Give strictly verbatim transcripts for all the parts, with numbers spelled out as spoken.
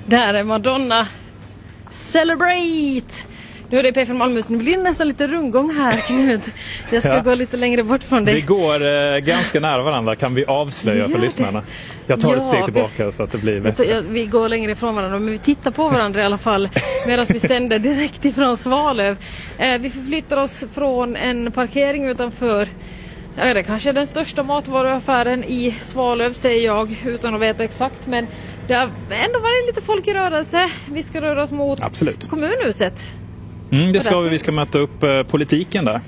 Där är Madonna. Celebrate! Nu är det P fyra Malmöhus. Nu blir det nästan lite rundgång här, Knut. Jag ska ja. gå lite längre bort från dig. Vi går eh, ganska nära varandra, kan vi avslöja för lyssnarna. Jag tar ja, ett steg tillbaka så att det blir bättre. Jag, vi går längre ifrån varandra, men vi tittar på varandra i alla fall medan vi sänder direkt ifrån Svalöv. Eh, vi förflyttar oss från en parkering utanför, jag vet inte, kanske den största matvaruaffären i Svalöv, säger jag, utan att veta exakt. Men det har ändå varit lite folk i rörelse. Vi ska röra oss mot Absolut. kommunhuset. Mm, det ska vi. Vi ska möta upp eh, politiken där.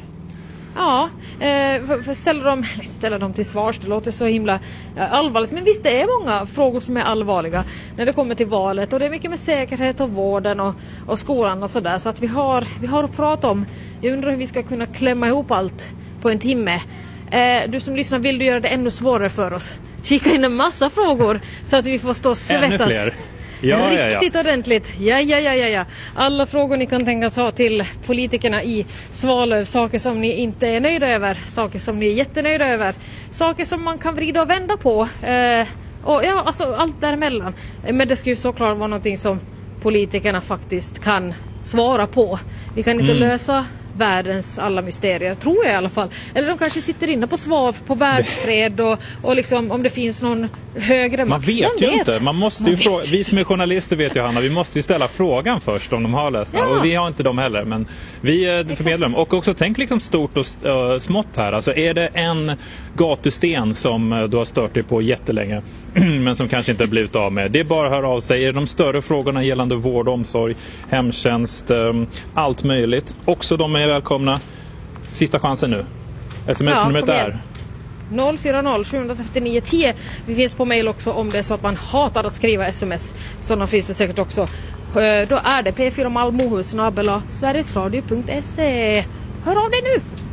Ja, eh, för, för ställa, dem, ställa dem till svars, det låter så himla eh, allvarligt. Men visst, det är många frågor som är allvarliga när det kommer till valet. Och det är mycket med säkerhet och vården och, och skolan och sådär. Så att vi har, vi har att prata om. Jag undrar hur vi ska kunna klämma ihop allt på en timme. Eh, du som lyssnar, vill du göra det ännu svårare för oss? Skicka in en massa frågor så att vi får stå och svettas. Ännu fler. Ja, Riktigt ja, ja. ordentligt. Ja, ja, ja, ja, ja. Alla frågor ni kan tänkas ha till politikerna i Svalöv. Saker som ni inte är nöjda över. Saker som ni är jättenöjda över. Saker som man kan vrida och vända på. Eh, och ja, alltså allt däremellan. Men det ska ju såklart vara någonting som politikerna faktiskt kan svara på. Vi kan inte mm. lösa världens alla mysterier, tror jag i alla fall. Eller de kanske sitter inne på svar på världsfred och, och liksom om det finns någon högre man makt. vet man ju vet. inte. Man måste man ju fråga, vi som är journalister vet ju, Hanna, vi måste ju ställa frågan först om de har läst den. Ja. Och vi har inte dem heller, men vi eh, förmedlar dem. Och också tänk liksom stort och uh, smått här. Alltså är det en gatusten som uh, du har stört dig på jättelänge men som kanske inte har blivit av med. Det är bara att höra av sig. Är det de större frågorna gällande vård, omsorg, hemtjänst, um, allt möjligt. Också de är välkomna. Sista chansen nu. Sms-numret ja, är noll fyra noll sju tre nio ett noll. Vi finns på mejl också om det är så att man hatar att skriva sms. Sådana finns det säkert också. Då är det p fyra malmohus snabel-a sverigesradio punkt se. Hör av dig nu!